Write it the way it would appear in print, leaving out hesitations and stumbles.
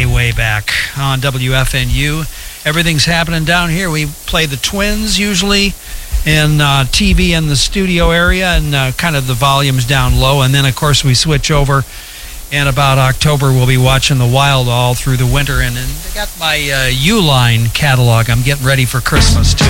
way back on WFNU. Everything's happening down here. We play the Twins usually, and TV in the studio area, and kind of the volume's down low. And then, of course, we switch over. And about October, we'll be watching the Wild all through the winter. And I got my Uline catalog. I'm getting ready for Christmas, too.